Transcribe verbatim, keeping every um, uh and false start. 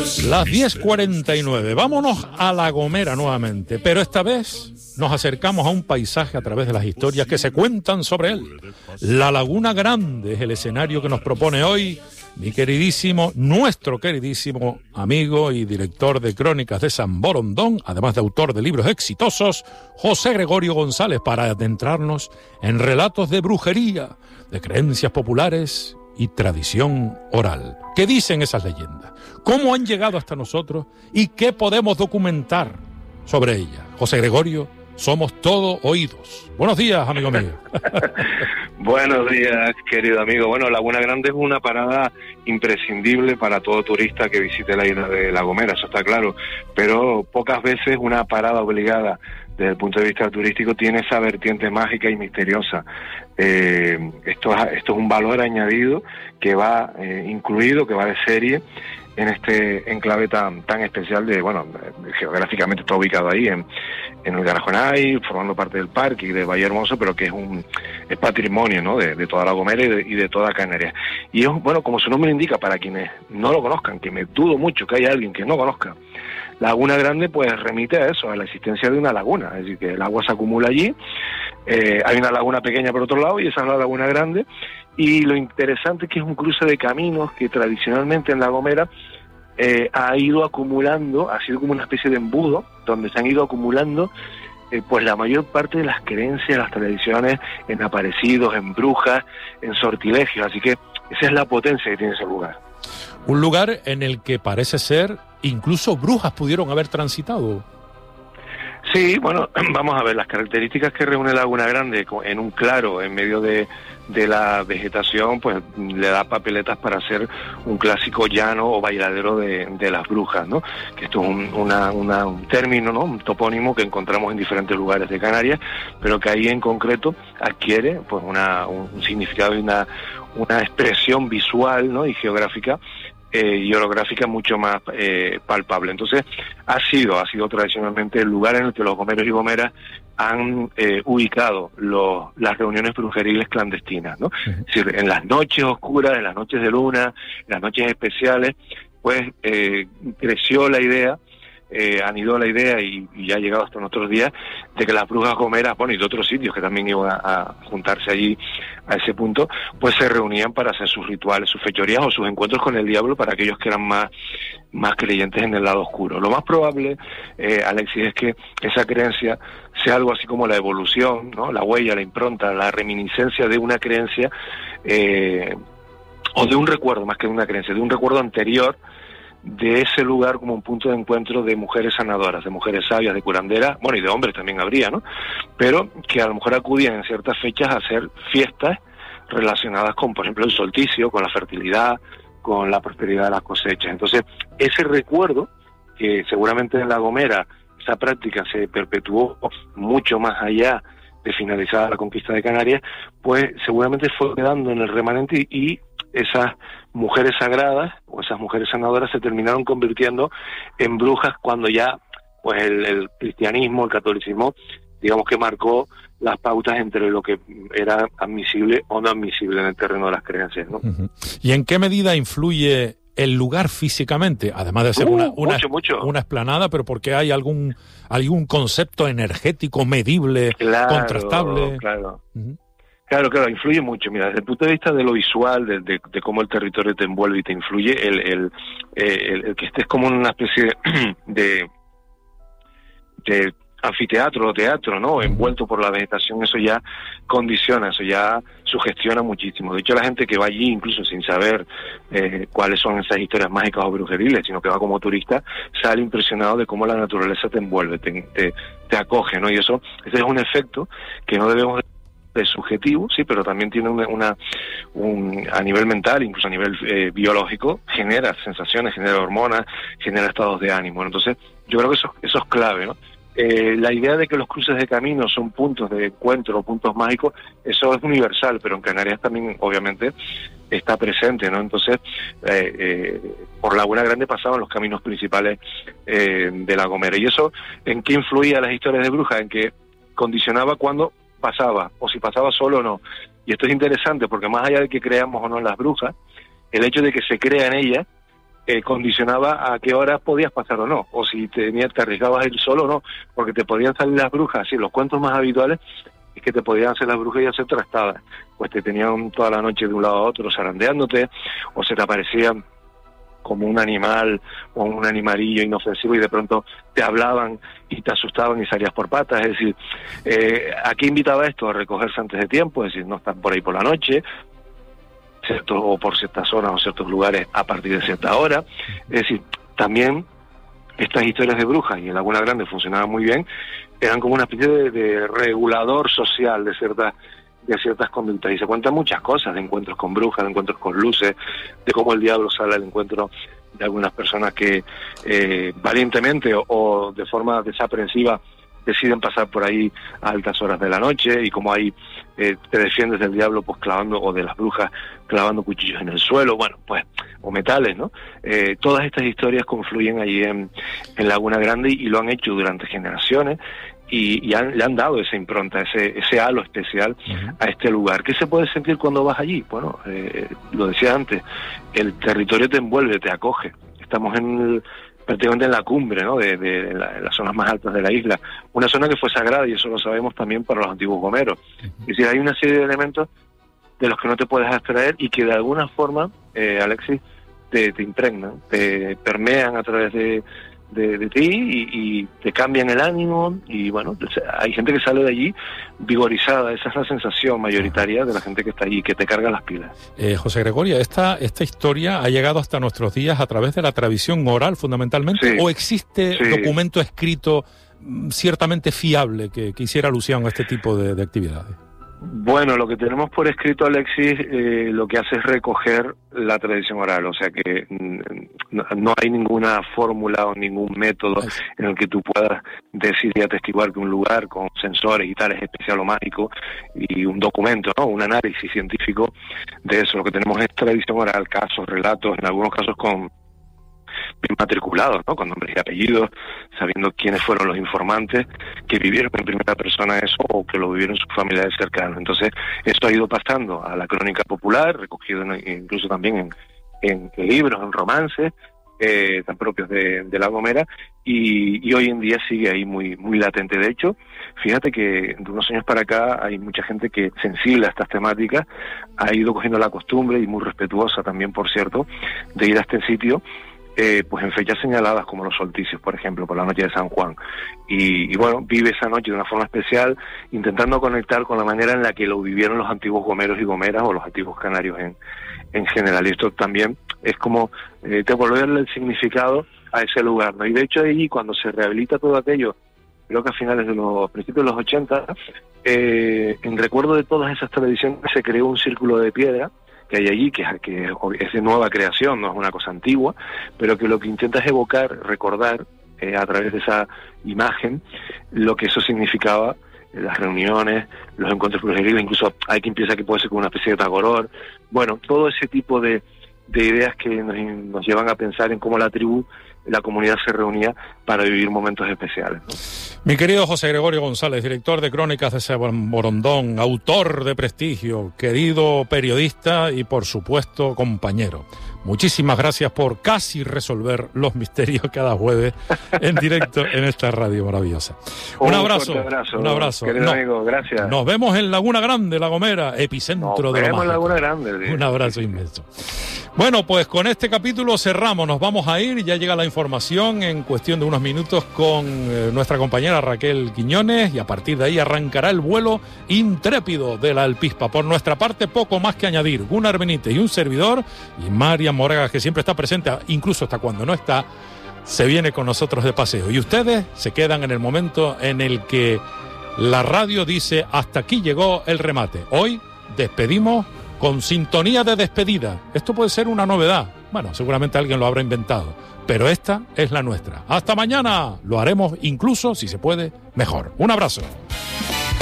Las diez cuarenta y nueve. Vámonos a La Gomera nuevamente, pero esta vez nos acercamos a un paisaje a través de las historias que se cuentan sobre él. La Laguna Grande es el escenario que nos propone hoy mi queridísimo, nuestro queridísimo amigo y director de Crónicas de San Borondón, además de autor de libros exitosos, José Gregorio González, para adentrarnos en relatos de brujería, de creencias populares y tradición oral. ¿Qué dicen esas leyendas? ¿Cómo han llegado hasta nosotros? ¿Y qué podemos documentar sobre ellas? José Gregorio, somos todo oídos. Buenos días, amigo mío. Buenos días, querido amigo. Bueno, Laguna Grande es una parada imprescindible para todo turista que visite la isla de La Gomera, eso está claro, pero pocas veces una parada obligada desde el punto de vista turístico tiene esa vertiente mágica y misteriosa. Eh, esto, es, esto es un valor añadido que va eh, incluido, que va de serie en este enclave tan tan especial de, bueno, geográficamente está ubicado ahí en, en el Garajonay, formando parte del parque y de Valle Hermoso, pero que es un es patrimonio, ¿no?, de, de toda La Gomera y de, y de toda Canarias. Y es, bueno, como su nombre indica, para quienes no lo conozcan, que me dudo mucho que haya alguien que no conozca, Laguna Grande pues remite a eso, a la existencia de una laguna, es decir, que el agua se acumula allí, eh, hay una laguna pequeña por otro lado y esa es la Laguna Grande, y lo interesante es que es un cruce de caminos que tradicionalmente en La Gomera eh, ha ido acumulando, ha sido como una especie de embudo, donde se han ido acumulando eh, pues la mayor parte de las creencias, las tradiciones en aparecidos, en brujas, en sortilegios, así que esa es la potencia que tiene ese lugar. Un lugar en el que parece ser incluso brujas pudieron haber transitado. Sí, bueno, vamos a ver, las características que reúne Laguna Grande en un claro, en medio de, de la vegetación, pues le da papeletas para hacer un clásico llano o bailadero de, de las brujas, ¿no? Que esto es un, una, una, un término, ¿no?, un topónimo que encontramos en diferentes lugares de Canarias, pero que ahí en concreto adquiere pues una, un, un significado y una, una expresión visual, ¿no?, y geográfica Eh, y orográfica mucho más eh, palpable. Entonces, ha sido, ha sido tradicionalmente el lugar en el que los gomeros y gomeras han eh, ubicado los, las reuniones brujeriles clandestinas, ¿no? Uh-huh. Es decir, en las noches oscuras, en las noches de luna, en las noches especiales, pues eh, creció la idea, eh, anidó la idea y, y ya ha llegado hasta nuestros días de que las brujas gomeras, bueno, y de otros sitios que también iban a, a juntarse allí a ese punto, pues se reunían para hacer sus rituales, sus fechorías o sus encuentros con el diablo para aquellos que eran más, más creyentes en el lado oscuro. Lo más probable, eh, Alexis, es que esa creencia sea algo así como la evolución, ¿no?, la huella, la impronta, la reminiscencia de una creencia eh, o de un recuerdo, más que de una creencia, de un recuerdo anterior de ese lugar como un punto de encuentro de mujeres sanadoras, de mujeres sabias, de curanderas, bueno, y de hombres también habría, ¿no?, pero que a lo mejor acudían en ciertas fechas a hacer fiestas relacionadas con, por ejemplo, el solsticio, con la fertilidad, con la prosperidad de las cosechas. Entonces, ese recuerdo, que seguramente en La Gomera esa práctica se perpetuó mucho más allá de finalizada la conquista de Canarias, pues seguramente fue quedando en el remanente y, y esas mujeres sagradas o esas mujeres sanadoras se terminaron convirtiendo en brujas cuando ya pues el, el cristianismo, el catolicismo, digamos que marcó las pautas entre lo que era admisible o no admisible en el terreno de las creencias, ¿no? Uh-huh. ¿Y en qué medida influye el lugar físicamente, además de ser uh, una, una, mucho, mucho. una explanada, pero porque hay algún algún concepto energético medible, claro, contrastable? Claro, uh-huh. Claro, claro, influye mucho. Mira, desde el punto de vista de lo visual, de, de, de cómo el territorio te envuelve y te influye, el, el, el, el que estés como en una especie de, de anfiteatro o teatro, ¿no?, envuelto por la vegetación, eso ya condiciona, eso ya sugestiona muchísimo. De hecho, la gente que va allí, incluso sin saber eh, cuáles son esas historias mágicas o brujeriles, sino que va como turista, sale impresionado de cómo la naturaleza te envuelve, te, te, te acoge, ¿no? Y eso, ese es un efecto que no debemos de subjetivo, sí, pero también tiene una, una un, a nivel mental, incluso a nivel eh, biológico, genera sensaciones, genera hormonas, genera estados de ánimo. Entonces, yo creo que eso, eso es clave, ¿no? Eh, la idea de que los cruces de caminos son puntos de encuentro, puntos mágicos, eso es universal, pero en Canarias también, obviamente, está presente, ¿no? Entonces, eh, eh, por Laguna Grande pasaban los caminos principales eh, de La Gomera. ¿Y eso en qué influía las historias de brujas? En que condicionaba cuando pasaba, o si pasaba solo o no. Y esto es interesante porque más allá de que creamos o no en las brujas, el hecho de que se crea en ellas eh, condicionaba a qué horas podías pasar o no, o si tenías, te arriesgabas a ir solo o no, porque te podían salir las brujas. Sí, los cuentos más habituales es que te podían hacer las brujas y hacer trastadas, pues te tenían toda la noche de un lado a otro zarandeándote, o se te aparecían como un animal o un animalillo inofensivo y de pronto te hablaban y te asustaban y salías por patas. Es decir, eh, ¿a qué invitaba esto? A recogerse antes de tiempo, es decir, no estar por ahí por la noche, cierto, o por ciertas zonas o ciertos lugares a partir de cierta hora. Es decir, también estas historias de brujas, y en Laguna Grande funcionaban muy bien, eran como una especie de, de regulador social de ciertas de ciertas conductas, y se cuentan muchas cosas, de encuentros con brujas, de encuentros con luces, de cómo el diablo sale al encuentro de algunas personas que eh, valientemente o, o de forma desaprensiva deciden pasar por ahí a altas horas de la noche, y cómo ahí eh, te defiendes del diablo pues clavando, o de las brujas clavando cuchillos en el suelo, bueno, pues, o metales, ¿no? Eh, todas estas historias confluyen allí en, en Laguna Grande, y, y lo han hecho durante generaciones, y, y han, le han dado esa impronta, ese, ese halo especial uh-huh. a este lugar. ¿Qué se puede sentir cuando vas allí? Bueno, eh, lo decía antes, el territorio te envuelve, te acoge. Estamos en el, prácticamente en la cumbre, ¿no? de, de, de, la, de las zonas más altas de la isla, una zona que fue sagrada, y eso lo sabemos también para los antiguos gomeros. Uh-huh. Es decir, hay una serie de elementos de los que no te puedes abstraer y que de alguna forma, eh, Alexis, te, te impregnan, te permean a través de De, de ti y, y te cambian el ánimo, y bueno, hay gente que sale de allí vigorizada. Esa es la sensación mayoritaria de la gente que está allí, que te carga las pilas. Eh, José Gregorio, ¿esta, esta historia ha llegado hasta nuestros días a través de la tradición oral fundamentalmente? Sí, ¿O existe sí. documento escrito ciertamente fiable que, que hiciera alusión a este tipo de, de actividades? Bueno, lo que tenemos por escrito, Alexis, eh, lo que hace es recoger la tradición oral, o sea que no, no hay ninguna fórmula o ningún método en el que tú puedas decir y atestiguar que un lugar con sensores y tal es especial o mágico, y un documento, ¿no? Un análisis científico de eso. Lo que tenemos es tradición oral, casos, relatos, en algunos casos con bien matriculados, ¿no? Con nombres y apellidos, sabiendo quiénes fueron los informantes que vivieron en primera persona eso, o que lo vivieron sus familiares cercanos. Entonces, esto ha ido pasando a la crónica popular, recogido en, incluso también en, en, en libros, en romances, eh, tan propios de, de La Gomera, y, y hoy en día sigue ahí muy, muy latente. De hecho, fíjate que de unos años para acá hay mucha gente que, sensible a estas temáticas, ha ido cogiendo la costumbre, y muy respetuosa también, por cierto, de ir a este sitio, Eh, pues en fechas señaladas como los solsticios, por ejemplo, por la noche de San Juan, y, y bueno, vive esa noche de una forma especial, intentando conectar con la manera en la que lo vivieron los antiguos gomeros y gomeras, o los antiguos canarios en, en general. Y esto también es como eh, devolverle el significado a ese lugar, ¿no? Y de hecho ahí, cuando se rehabilita todo aquello, creo que a finales de los principios de los ochenta, eh, en recuerdo de todas esas tradiciones, se creó un círculo de piedra que hay allí, que, que es de nueva creación, no es una cosa antigua, pero que lo que intenta es evocar, recordar, eh, a través de esa imagen, lo que eso significaba, las reuniones, los encuentros brujeríos. Incluso hay quien piensa que puede ser como una especie de tagoror. Bueno, todo ese tipo de, de ideas que nos, nos llevan a pensar en cómo la tribu, la comunidad se reunía para vivir momentos especiales, ¿no? Mi querido José Gregorio González, director de Crónicas de Morondón, autor de prestigio, querido periodista y, por supuesto, compañero. Muchísimas gracias por casi resolver los misterios cada jueves en directo en esta radio maravillosa. Un, un abrazo, abrazo, un abrazo. Querido no, amigo, gracias. Nos vemos en Laguna Grande, La Gomera, epicentro nos de la vemos en Laguna Grande. Un abrazo inmenso. Bueno, pues con este capítulo cerramos, nos vamos a ir, ya llega la información en cuestión de unos minutos con eh, nuestra compañera Raquel Quiñones, y a partir de ahí arrancará el vuelo intrépido de la Alpispa. Por nuestra parte, poco más que añadir. Gunnar Benítez y un servidor, y Marian Moragas, que siempre está presente, incluso hasta cuando no está, se viene con nosotros de paseo. Y ustedes se quedan en el momento en el que la radio dice: hasta aquí llegó el remate. Hoy despedimos con sintonía de despedida. Esto puede ser una novedad. Bueno, seguramente alguien lo habrá inventado, pero esta es la nuestra. Hasta mañana. Lo haremos incluso, si se puede, mejor. Un abrazo.